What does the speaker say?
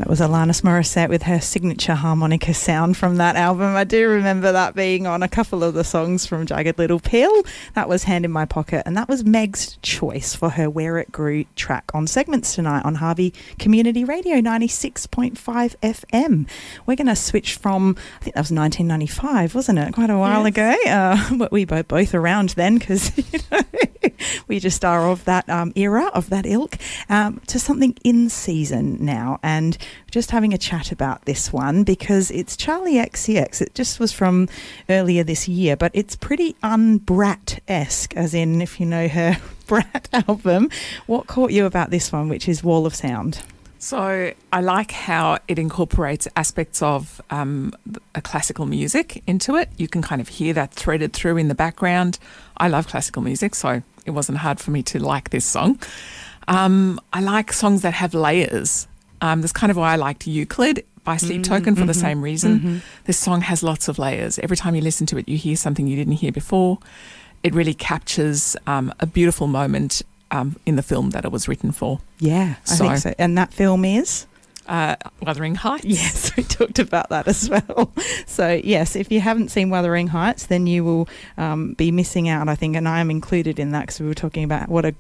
That was Alanis Morissette with her signature harmonica sound from that album. I do remember that being on a couple of the songs from Jagged Little Pill. That was Hand in My Pocket, and that was Meg's choice for her Where It Grew track on Segments tonight on Harvey Community Radio 96.5 FM. We're going to switch from, I think that was 1995, wasn't it? Quite a while ago. But we were both around then because, we just are of that era, of that ilk, to something in season now. And just having a chat about this one because it's Charli XCX. It just was from earlier this year, but it's pretty un-Brat-esque, as in if you know her Brat album. What caught you about this one, which is Wall of Sound? So I like how it incorporates aspects of a classical music into it. You can kind of hear that threaded through in the background. I love classical music, so it wasn't hard for me to like this song. I like songs that have layers. That's kind of why I liked Euclid by Sleep Token for the same reason. This song has lots of layers. Every time you listen to it, you hear something you didn't hear before. It really captures a beautiful moment in the film that it was written for. Yeah, I think so. And that film is? Wuthering Heights. Yes, we talked about that as well. So, yes, if you haven't seen Wuthering Heights, then you will be missing out, I think, and I am included in that because we were talking about what a